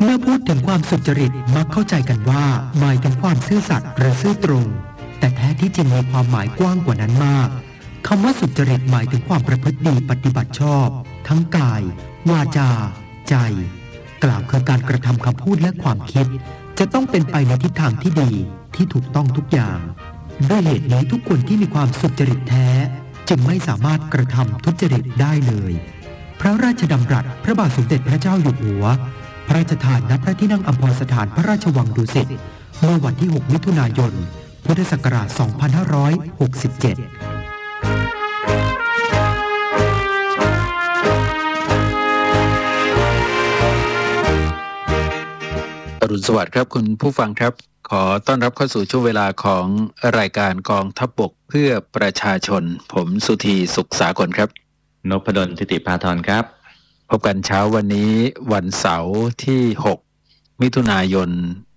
เมื่อพูดถึงความสุจริตมักเข้าใจกันว่าหมายถึงความซื่อสัตย์หรือซื่อตรงแต่แท้ที่จริงมีความหมายกว้างกว่านั้นมากคำว่าสุจริตหมายถึงความประพฤติดีปฏิบัติชอบทั้งกายวาจาใจกล่าวคือการกระทำคำพูดและความคิดจะต้องเป็นไปในทิศทางที่ดีที่ถูกต้องทุกอย่างด้วยเหตุนี้ทุกคนที่มีความสุจริตแท้จึงไม่สามารถกระทำทุจริตได้เลยพระราชดำรัสพระบาทสมเด็จพระเจ้าอยู่หัวพระราชทานณพระที่นั่งอัมพรสถานพระราชวังดุสิตเมื่อวันที่ 6 มิถุนายน พุทธศักราช 2567 อรุณสวัสดิ์ครับคุณผู้ฟังครับขอต้อนรับเข้าสู่ช่วงเวลาของรายการกองทัพบกเพื่อประชาชนผมสุธีสุขสากลครับนพดลทิติภาธรครับพบกันเช้าวันนี้วันเสาร์ที่6มิถุนายน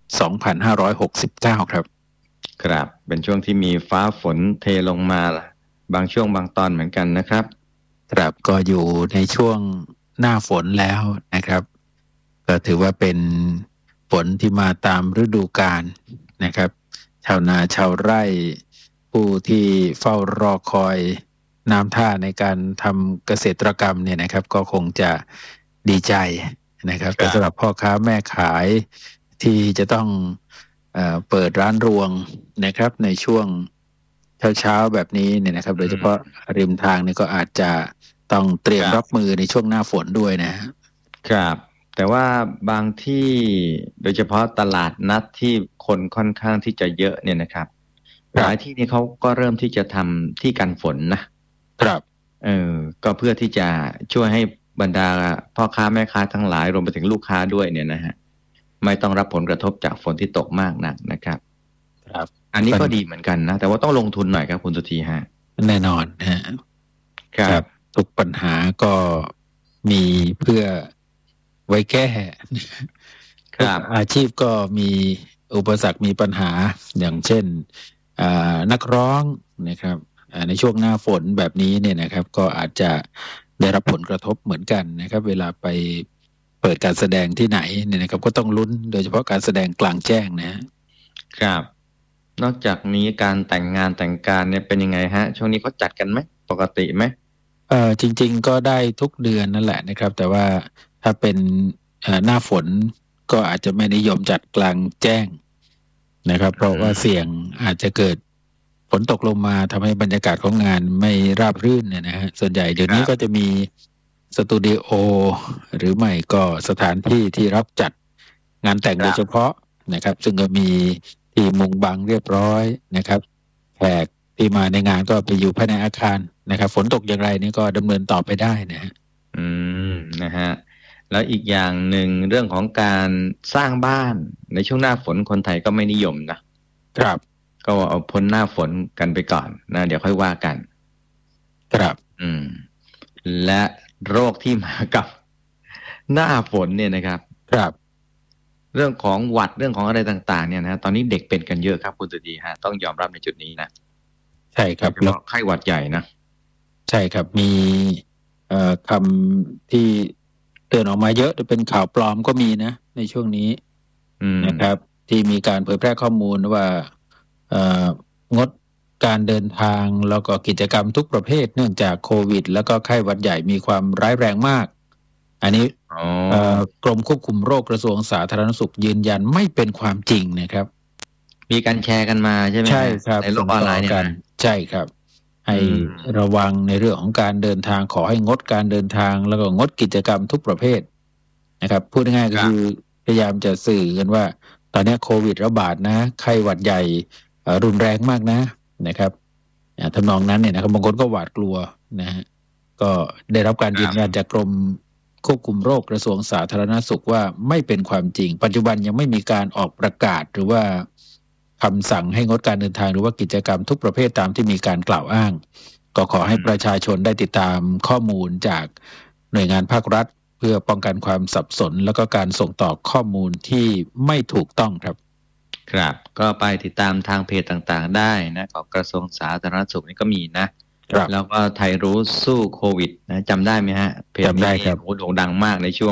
2569ครับครับเป็นช่วงที่มีฟ้าฝนเทลงมาบางช่วงบางตอนเหมือนกันนะครับครับก็อยู่ในช่วงหน้าฝนแล้วนะครับก็ถือว่าเป็นฝนที่มาตามฤดูกาลนะครับชาวนาชาวไร่ผู้ที่เฝ้ารอคอยน้ำท่าในการทำเกษตรกรรมเนี่ยนะครับก็คงจะดีใจนะครับแต่สำหรับพ่อค้าแม่ขายที่จะต้องเปิดร้านรวงนะครับในช่วงเช้าแบบนี้เนี่ยนะครับโดยเฉพาะริมทางนี่ก็อาจจะต้องเตรียมรับมือในช่วงหน้าฝนด้วยนะครับแต่ว่าบางที่โดยเฉพาะตลาดนัดที่คนค่อนข้างที่จะเยอะเนี่ยนะครับหลายที่นี่เขาก็เริ่มที่จะทำที่กันฝนนะครับก็เพื่อที่จะช่วยให้บรรดาพ่อค้าแม่ค้าทั้งหลายรวมไปถึงลูกค้าด้วยเนี่ยนะฮะไม่ต้องรับผลกระทบจากฝนที่ตกมากนักนะครับครับอันนี้ก็ดีเหมือนกันนะแต่ว่าต้องลงทุนหน่อยครับคุณสุธีฮะแน่นอนฮะครับทุกปัญหาก็มีเพื่อไว้แก้ครับอาชีพก็มีอุปสรรคมีปัญหาอย่างเช่นนักร้องนะครับในช่วงหน้าฝนแบบนี้เนี่ยนะครับก็อาจจะได้รับผลกระทบเหมือนกันนะครับเวลาไปเปิดการแสดงที่ไหนเนี่ยนะครับก็ต้องลุ้นโดยเฉพาะการแสดงกลางแจ้งนะครับนอกจากนี้การแต่งงานแต่งการเนี่ยเป็นยังไงฮะช่วงนี้เขาจัดกันไหมปกติไหมจริงๆก็ได้ทุกเดือนนั่นแหละนะครับแต่ว่าถ้าเป็นหน้าฝนก็อาจจะไม่นิยมจัดกลางแจ้งนะครับเพราะว่าเสี่ยงอาจจะเกิดฝนตกลงมาทำให้บรรยากาศของงานไม่ราบรื่นเนี่ยนะฮะส่วนใหญ่เดี๋ยวนี้ก็จะมีสตูดิโอหรือไม่ก็สถานที่ที่รับจัดงานแต่งโดยเฉพาะนะครับซึ่งก็มีที่มุงบังเรียบร้อยนะครับแขกที่มาในงานก็ไปอยู่ภายในอาคารนะครับฝนตกอย่างไรนี่ก็ดำเนินต่อไปได้นะฮะนะฮะแล้วอีกอย่างหนึ่งเรื่องของการสร้างบ้านในช่วงหน้าฝนคนไทยก็ไม่นิยมนะครับก็เอาพ้นหน้าฝนกันไปก่อนนะเดี๋ยวค่อยว่ากันครับและโรคที่มากับหน้าฝนเนี่ยนะครับครับเรื่องของหวัดเรื่องของอะไรต่างๆเนี่ยนะตอนนี้เด็กเป็นกันเยอะครับคุณสุธีฮะต้องยอมรับในจุดนี้นะใช่ครับแล้วไข้หวัดใหญ่นะใช่ครับมีคำที่เตือนออกมาเยอะแต่เป็นข่าวปลอมก็มีนะในช่วงนี้นะครับที่มีการเผยแพร่ข้อมูลว่างดการเดินทางแล้วก็กิจกรรมทุกประเภทเนื่องจากโควิดแล้วก็ไข้หวัดใหญ่มีความร้ายแรงมากอันนี้กรมควบคุมโรคกระทรวงสาธารณสุขยืนยันไม่เป็นความจริงนะครับมีการแชร์กันมาใช่ไหมใช่ครับในโลกออนไลน์เนี่ยใช่ครับให้ระวังในเรื่องของการเดินทางขอให้งดการเดินทางแล้วก็งดกิจกรรมทุกประเภทนะครับพูดง่ายๆก็คือพยายามจะสื่อกันว่าตอนนี้โควิดระบาดนะไข้หวัดใหญ่รุนแรงมากนะครับทำนองนั้นเนี่ยนะครับบางคนก็หวาดกลัวนะฮะก็ได้รับการยืนยันจากกรมควบคุมโรคกระทรวงสาธารณสุขว่าไม่เป็นความจริงปัจจุบันยังไม่มีการออกประกาศหรือว่าคำสั่งให้งดการเดินทางหรือว่ากิจกรรมทุกประเภทตามที่มีการกล่าวอ้างก็ขอให้ประชาชนได้ติดตามข้อมูลจากหน่วยงานภาครัฐเพื่อป้องกันความสับสนแล้วก็การส่งต่อข้อมูลที่ไม่ถูกต้องครับครับก็ไปติดตามทางเพจต่างๆได้นะของกระทรวงสาธารณสุขนี่ก็มีนะแล้วก็ไทยรู้สู้โควิดนะจำได้ไหมฮะเพจนี้โด่งดังมากในช่วง